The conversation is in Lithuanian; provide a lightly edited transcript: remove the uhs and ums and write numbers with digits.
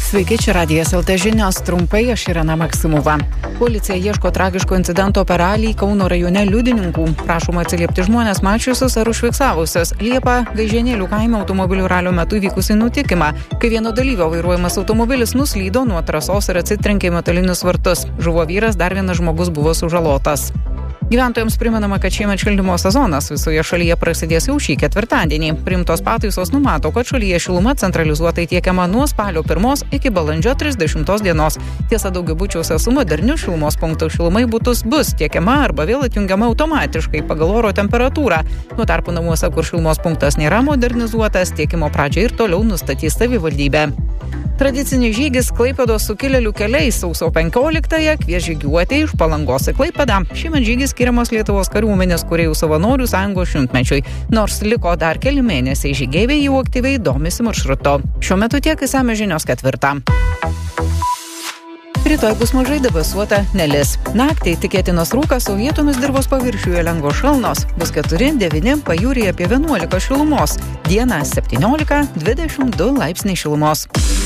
Sveiki, čia Radijas LT žinios, trumpai aš Irena Maksimova. Policija ieško tragiško incidento per Ralį Kauno rajone liudininkų. Prašoma atsiliepti žmonės mačiusius ar užfiksavusius Liepą Gaižėnėlių kaime automobilių ralio metu įvykusį nutikimą, kai vieno dalyvio vairuojamas automobilis nuslydo nuo trasos ir atsitrenkė į metalinius vartus. Žuvo vyras, dar vienas žmogus buvo sužalotas. Gyventojams primenama, kad šiemet šildymo sezonas visoje šalyje prasidės jau šį ketvirtadienį. Priimtos pataisos numato, kad šalyje šiluma centralizuotai tiekiama nuo spalio 1 iki balandžio 30 dienos. Tiesa, daugiabučiuose su moderniu šilumos punktu šiluma į butus bus tiekiama arba vėl atjungiama automatiškai pagal oro temperatūrą. Tuo tarpu namuose, kur šilumos punktas nėra modernizuotas, tiekimo pradžią ir toliau nustatys savivaldybė. Tradicinis žygis Klaipėdos sukilėlių keliais sausio 15-ąją kvies žygiuoti iš Palangos į Klaipėdą. Šiemet žygis skiriamas Lietuvos kariuomenės kūrėjų savanorių sąjungos šimtmečiui. Nors liko dar keli mėnesiai, žygeiviai jau aktyviai domisi maršrutu. Šiuo metu tiek išsamios žinios 4. Rytoj bus mažai debesuota, nelis. Naktį tikėtinas rūkas, o vietomis dirvos paviršiuje lengvos šalnos. Bus 4-9, pajūryje apie 11 šilumos. Dieną 17-22 laipsniai šilumos.